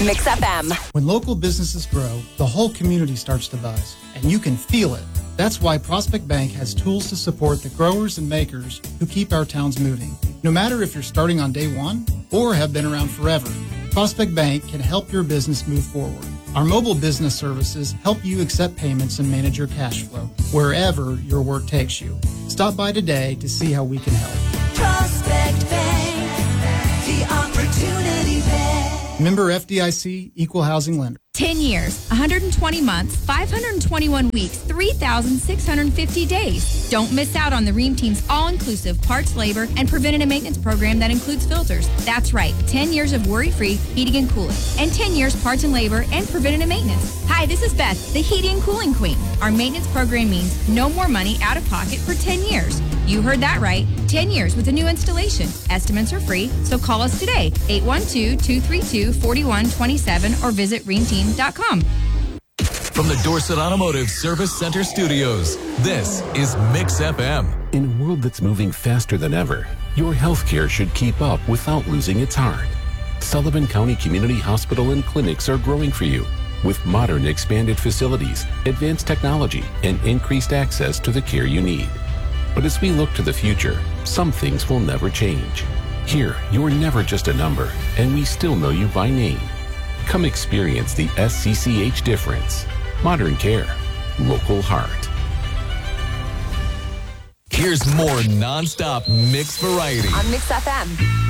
Mix FM. When local businesses grow, the whole community starts to buzz, and you can feel it. That's why Prospect Bank has tools to support the growers and makers who keep our towns moving. No matter if you're starting on day one or have been around forever, Prospect Bank can help your business move forward. Our mobile business services help you accept payments and manage your cash flow wherever your work takes you. Stop by today to see how we can help. Prospect Bank, the Opportunity Bank. Member FDIC, Equal Housing Lender. 10 years, 120 months, 521 weeks, 3,650 days. Don't miss out on the Ream Team's all-inclusive parts, labor, and preventative maintenance program that includes filters. That's right, 10 years of worry-free heating and cooling, and 10 years parts and labor and preventative maintenance. Hi, this is Beth, the heating and cooling queen. Our maintenance program means no more money out of pocket for 10 years. You heard that right, 10 years with a new installation. Estimates are free, so call us today, 812-232-4127, or visit reamteam.com. From the Dorset Automotive Service Center Studios, this is Mix FM. In a world that's moving faster than ever, your healthcare should keep up without losing its heart. Sullivan County Community Hospital and clinics are growing for you with modern expanded facilities, advanced technology, and increased access to the care you need. But as we look to the future, some things will never change. Here, you're never just a number, and we still know you by name. Come experience the SCCH difference. Modern care, local heart. Here's more non-stop mix variety On Mix FM.